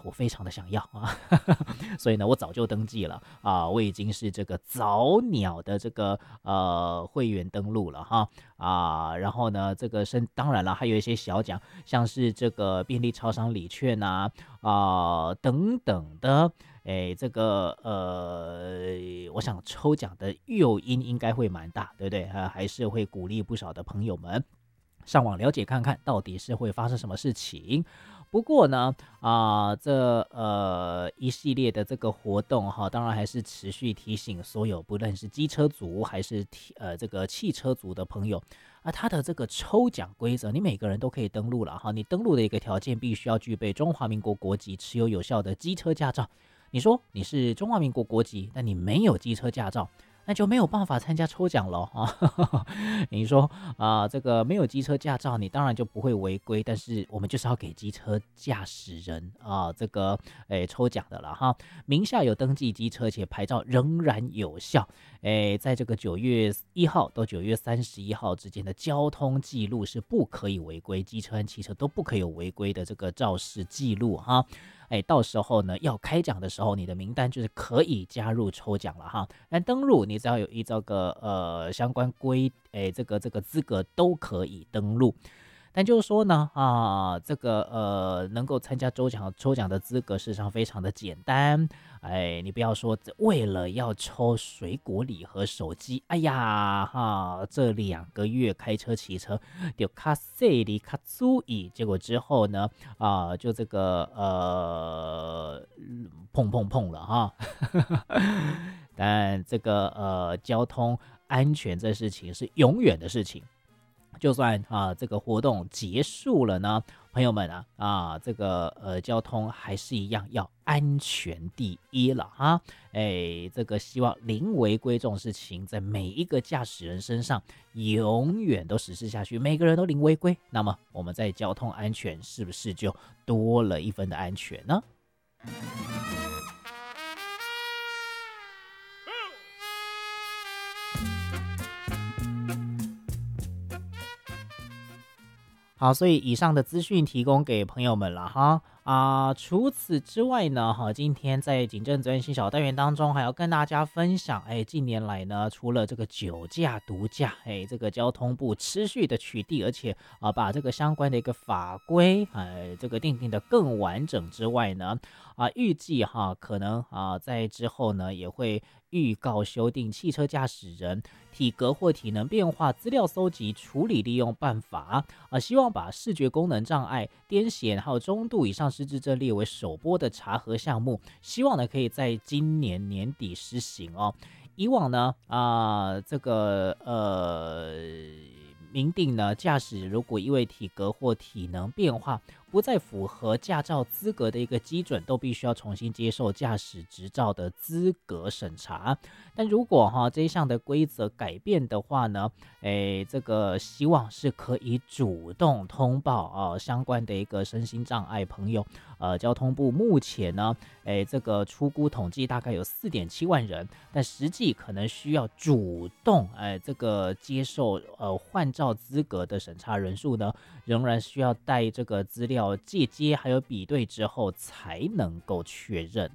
我非常的想要啊，所以呢，我早就登记了啊，我已经是这个早鸟的这个会员登录了哈啊，然后呢，这个当然了，还有一些小奖，像是这个便利超商礼券等等的。这个我想抽奖的诱因应该会蛮大，对不对？还是会鼓励不少的朋友们上网了解看看，到底是会发生什么事情。不过呢，一系列的这个活动哈，当然还是持续提醒所有不论是机车族还是这个汽车族的朋友它的这个抽奖规则，你每个人都可以登录了哈。你登录的一个条件必须要具备中华民国国籍，持有有效的机车驾照。你说你是中华民国国籍，但你没有机车驾照，那就没有办法参加抽奖了啊！你说这个没有机车驾照，你当然就不会违规，但是我们就是要给机车驾驶人这个抽奖的了哈。名下有登记机车且牌照仍然有效，在这个9月1号到9月31号之间的交通记录是不可以违规，机车和汽车都不可以有违规的这个肇事记录哈。到时候呢，要开奖的时候，你的名单就是可以加入抽奖了哈。但登录你只要有依照个相关这个资格都可以登录。但就是说呢，这个能够参加抽奖的资格，事实上非常的简单。你不要说为了要抽水果礼盒、手机，哎呀这2个月开车骑车就卡塞里卡注意，结果之后呢，就这个碰了哈。但这个交通安全这事情是永远的事情。就算这个活动结束了呢，朋友们这个交通还是一样要安全第一了哈。这个希望零违规这种事情在每一个驾驶人身上永远都实施下去，每个人都零违规，那么我们在交通安全是不是就多了一分的安全呢？好，所以以上的资讯提供给朋友们了哈。除此之外呢，今天在警政责任新小单元当中，还要跟大家分享，近年来呢，除了这个酒驾、毒驾，这个交通部持续的取缔，而且把这个相关的一个法规，这个定的更完整之外呢，预计可能在之后呢，也会预告修订汽车驾驶人体格或体能变化资料搜集处理利用办法希望把视觉功能障碍、癫痫还有中度以上失智症列为首波的查核项目，希望呢可以在今年年底施行哦。以往呢这个明定呢，驾驶如果因为体格或体能变化不再符合驾照资格的一个基准，都必须要重新接受驾驶执照的资格审查。但如果这一项的规则改变的话呢，这个希望是可以主动通报相关的一个身心障碍朋友。交通部目前呢，这个初估统计大概有4.7万人，但实际可能需要主动这个接受换照资格的审查人数呢，仍然需要带这个资料借接还有比对之后才能够确认。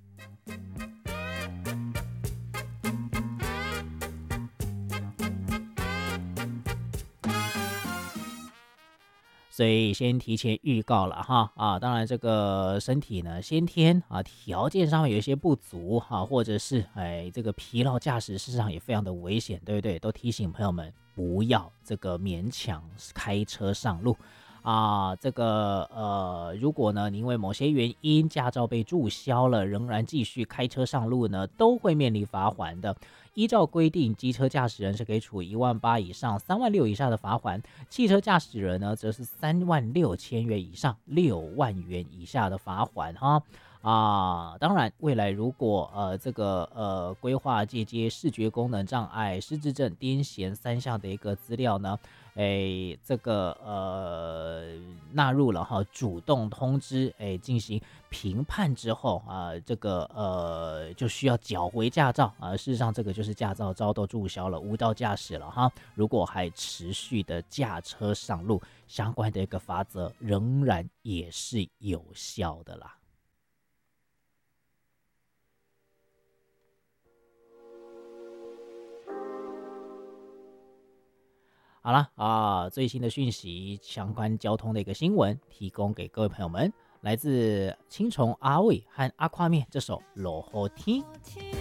所以先提前预告了哈当然这个身体呢先天条件上面有一些不足或者是这个疲劳驾驶事实上也非常的危险，对不对？都提醒朋友们不要这个勉强开车上路这个如果呢你因为某些原因驾照被注销了，仍然继续开车上路呢，都会面临罚款的。依照规定，机车驾驶人是可以处18000以上36000以下的罚款，汽车驾驶人呢则是36000元以上6万元以下的罚款哈。当然未来如果这个规划借接视觉功能障碍、失智症、癫痫3项的一个资料呢，这个纳入了主动通知进行评判之后这个就需要缴回驾照事实上这个就是驾照遭到注销了，无照驾驶了哈。如果还持续的驾车上路，相关的一个罚则仍然也是有效的啦。 好了啊，最新的讯息，相关交通的一个新闻，提供给各位朋友们，来自青虫阿伟和阿夸面这首《落雨天》。